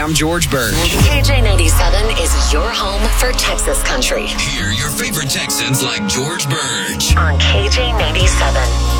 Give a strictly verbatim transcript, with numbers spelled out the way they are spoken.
I'm George Birch. K J ninety-seven is your home for Texas country. Hear your favorite Texans like George Birch on K J ninety-seven.